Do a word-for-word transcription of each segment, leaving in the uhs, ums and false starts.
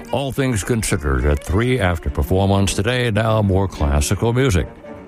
All Things Considered at three after Performance today. Now more classical music.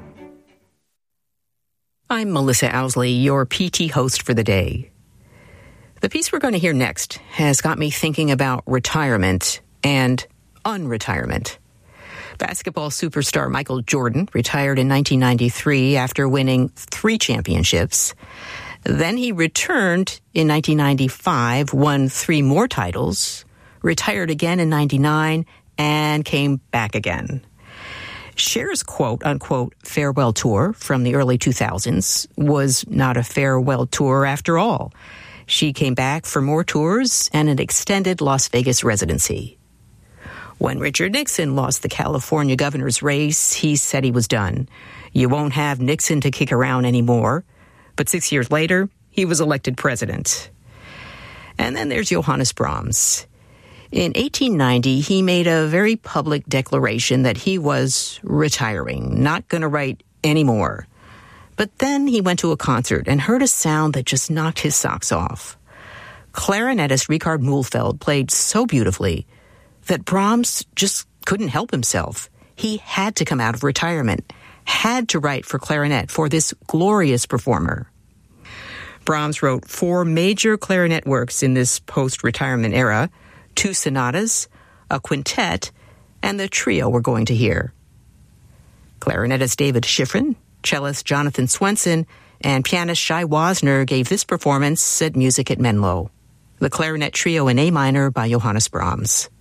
I'm Melissa Owsley, your P T host for the day. The piece we're going to hear next has got me thinking about retirement and unretirement. Basketball superstar Michael Jordan retired in nineteen ninety-three after winning three championships. Then he returned in nineteen ninety-five, won three more titles, retired again in ninety-nine, and came back again. Cher's quote-unquote farewell tour from the early two thousands was not a farewell tour after all. She came back for more tours and an extended Las Vegas residency. When Richard Nixon lost the California governor's race, he said he was done. You won't have Nixon to kick around anymore. But six years later, he was elected president. And then there's Johannes Brahms. In eighteen ninety, he made a very public declaration that he was retiring, not going to write anymore. But then he went to a concert and heard a sound that just knocked his socks off. Clarinetist Richard Mühlfeld played so beautifully that Brahms just couldn't help himself. He had to come out of retirement, had to write for clarinet for this glorious performer. Brahms wrote four major clarinet works in this post-retirement era, two sonatas, a quintet, and the trio we're going to hear. Clarinetist David Schifrin, cellist Jonathan Swenson, and pianist Shai Wasner gave this performance at Music at Menlo. The Clarinet Trio in A minor by Johannes Brahms.